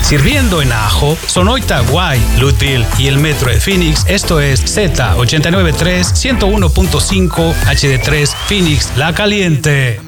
Sirviendo en Ajo, Sonoita, Guay, Lutville y el Metro de Phoenix. Esto es Z893 101.5 HD3 Phoenix La Caliente.